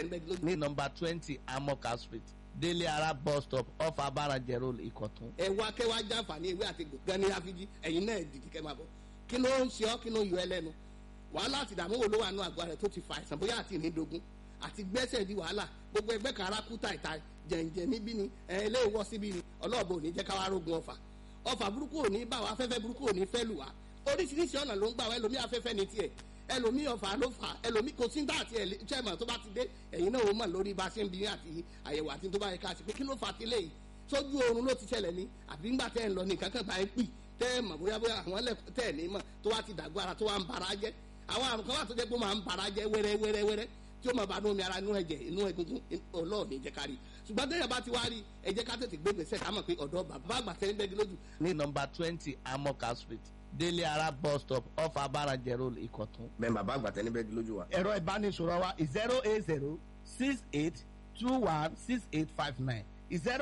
tẹ́lẹ̀ lójú. ní nọ́mbà 20 Amoka Street Délé Ara bus stop off Abarajẹ Road Ìkọ̀tún. ẹ wá kẹ́ wá jàǹfààní ewé àti egbò gan ní àfijì ẹ̀yin náà dìdí kẹ́ máa bọ̀ kí ló ń ṣe ọ́ kí ló ń yọ ẹ lẹ́nu wàhálà àti ìdààmú wo ló wà nù àgọ́ rẹ̀ tó ti fa àìsàn bóyá àti ìrìndògún àti gbẹ́sẹ̀ di wàhálà gbogbo ẹgbẹ́ kan ara kú tàìtà jẹ̀ǹjẹ̀ níbí ni ilé ìwọ́ síbí ni ọlọ́ọ̀bù ò ní jẹ́ káwá rógun ọfà burúkú ò ní bá wa afẹ́fẹ́ burúkú ò ní fẹ́ lù wá oríṣiríṣi ọ̀nà ló ń gbà wá ẹlòmí afẹ́fẹ́ ní tiẹ̀ ẹlòmí ọfà ló fà ẹlòmí kò sí ń dá àti chairman tó bá ti dé ẹ̀yin náà ó mọ̀ lórí bá ṣe ń bí àti àyẹ̀wò àti tó bá yẹ ká sí pé kí ló fà á tilẹ̀ yìí sójú oorun ló ti ṣẹlẹ̀ ní àbí ńgbà tẹ́ ń lọ ní kankan bá ń pì tẹ́ ẹ mọ̀ bóyá àwọn ẹlẹ́kọ̀ọ́ tẹ́ ẹ̀ ní mọ̀ tó wá ti dàgbọ́ ara tó wá ń bara jẹ́ àwọn àrùn kan wà tó jẹ́ pé ó máa ń bara jẹ́ wẹ́rẹ́wẹ́rẹ́ tí ó máa bá inú omi ara inú ẹ̀jẹ̀ inú egungun ọlọ́ọ̀ni jẹ́ ká rí ṣùgbọ́n tẹ́yà bá ti wá rí ẹ jẹ́ ká tètè gbé gbèsè ká mọ̀ pé ọ̀dọ́ bàbá àgbà tẹ́lẹ̀ bẹ́ẹ̀ lójú. ní nọ́mbà 20 Amoka Street Délé Ara bus stop off Abarajẹ Road Ìkọ̀tún. bẹ́ẹ̀ bàbá àgbà tẹ́lẹ̀ bẹ́ẹ̀ lójú wa. ẹ̀rọ ìbánisọ̀rọ̀ wa 08068216859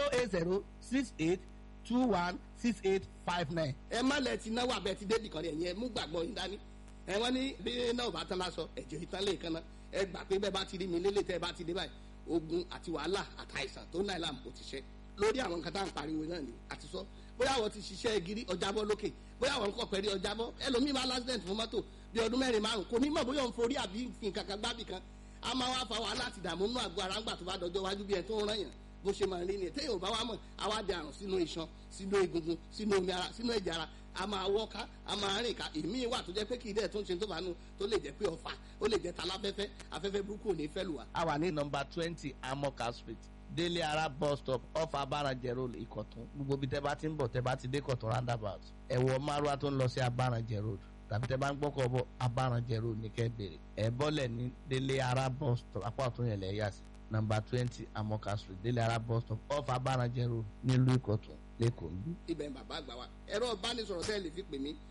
08068216859. ẹ má lẹ ti náwó abẹ ti débì kan rẹ ẹ̀yin ẹ mú gbàgbọ́ yín dání ẹ wọ́n ní bí náà bá tán lásọ ẹ̀jẹ̀ ìtàn lè kan náà ẹ gbà pé bẹ́ẹ̀ bá ti rí mi lélẹ̀ tẹ́ ẹ bá ti dé báyìí ogun àti wàhálà àtàìsàn tó náà làm kò ti ṣe lórí àwọn nǹkan tá à ń pariwo náà ni àti sọ bóyá àwọn ti ṣiṣẹ́ gírí ọjàbọ́ lókè bóyá àwọn nǹkan pẹ̀lú ọjàbọ́ ẹlòmíì máa lásìdẹ̀ntì fún mọ́tò bí ọdún 4-5 kò ní mọ̀ bóyá òun forí àbí nǹkan kan gbábì kan a máa wá fa wàhálà àti ìdààmú nínú àgọ́ ara ńgbà tó bá dọjọ́ wájú bí ẹ tó ń rán yàn bó ṣe máa rí ni téèyàn ò bá wá mọ̀ àwa di àrùn sínú iṣan sínú egungun sínú omi ara sínú ẹ̀jẹ̀ ara a máa wọ́ká a máa rìn ká ìmí wà tó jẹ́ pé kì í dẹ̀ tó ń ṣe tó bá nu tó lè jẹ́ pé ọ̀fà ó lè jẹ́ taláfẹ́fẹ́ afẹ́fẹ́ burúkú ò ní fẹ́ lù wá. a wà ní nọ́mbà 20 Amoka Street Délé Ara bus stop off Abarajẹ Road Ìkọ̀tún gbogbo bí tẹ́ bá ti ń bọ̀ tẹ́ bá ti dé Ìkọ̀tún roundabout ẹ wọ márùwá tó ń lọ sí Abarajẹ Road tàbí tẹ́ bá ń gbọ́kọ̀ bọ̀ Abarajẹ Road ní kẹ́ bèrè ẹ bọ́lẹ̀ ní Délé Ara bus stop apá ọ̀tún yẹn lẹ̀ yà sí nọ́mbà 20 Amoka Street Délé Ara bus stop off Abarajẹ Road nílùú Ìkọ̀tún lẹ́kọ̀ọ́ níbí. ibẹ̀ ń bàbá àgbà wa ẹ̀rọ ìbánisọ̀rọ̀ tẹ́ ẹ lè fi pè mí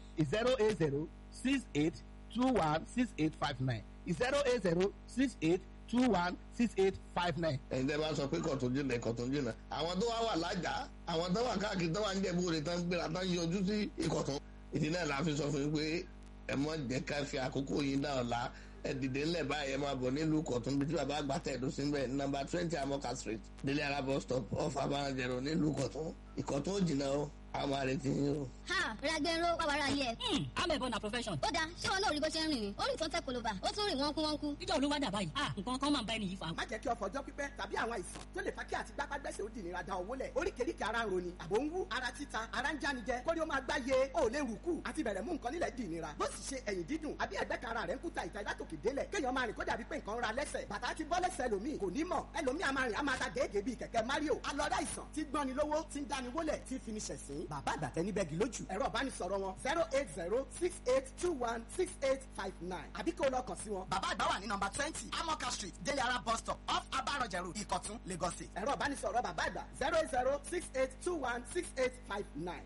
08068216859 08068216859. ẹ̀yin tẹ́ bá sọ pé kọ̀tún jìnnà àwọn tó wá wà lájà àwọn tó wà káàkiri tó wà ń jẹ̀bú rẹ̀ tán gbéra tán yọjú sí Ìkọ̀tún ìdí náà la fi sọ fún yín pé ẹ mọ̀ jẹ́ ká fi àkókò yín náà la ẹ dìde ńlẹ̀ báyìí ẹ máa bọ̀ nílùú Ìkọ̀tún bí tí bàbá àgbà tẹ̀dó sí bẹ́ẹ̀ nọ́mbà 20 Amoka Street Délé Ara bus stop off Abarajẹ Road nílùú Ìkọ̀tún ó jìnnà o àwọn àrètí yín o. ha ragbero wàwàrà yẹ. amẹ̀bọ na profession. ó dáa ṣé wọn náà rí bó ṣe ń rìn ni ó rìn tó ń tẹ kolova ó tún rìn wọ́nkú. ìjọ olúwa dà báyìí nǹkan kan máa ń bá ẹni yìí fa. má jẹ́ kí ọ̀fọ̀ ọjọ́ pípẹ́ tàbí àwọn àìsàn tó lè fa kí àti gbápágbẹ́sẹ̀ ó di ìnira da owó lẹ̀ oríkèéríkèé ara ń roni àbò ń wú ara títa ara ń jánijẹ kórí ó máa gbáyé ó lè rùkù àti bẹ̀rẹ̀ mú nǹkan nílẹ̀ di ìnira bó sì ṣe ẹ̀yìn dídùn àbí ẹ̀gbẹ́ kan ara rẹ̀ ń kúta ìta látòkè délẹ̀ kéèyàn máa rìn kó dàbí pé nǹkan ra lẹ́sẹ̀ bàtà ti bọ́ lẹ́sẹ̀ ẹlòmíì kò ní mọ̀ ẹlòmíì a máa rìn a máa ta gèégèé bíi kẹ̀kẹ́ Mario alọ́dá ìsàn tí gbọ́ni lówó tí ń dáni wólẹ̀ tí fi ni ṣẹ̀sín bàbá àgbàtẹ́ ní bẹ́ẹ̀gì lójú ẹ̀rọ ìbánisọ̀rọ̀ wọn 08068216859 àbí kó lọ kàn sí wọn. bàbá àgbà wà ní nọ́mbà 20 Amoka Street Délé Ara bus stop off Abarajẹ Road Ìkọ̀tún Lagos State. ẹ̀rọ ìbánisọ̀rọ̀ bàbá àgbà 08068216859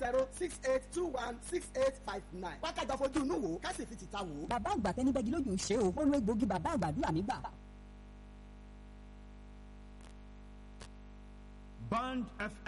08068216859 wákàtí ọ̀fojú inú wò ká sì fi tìta wò. bàbá àgbà tẹni bẹ́gi lójú ń ṣe o ó lo egbògi bàbá àgbàdúrà mi gbà. Band FM.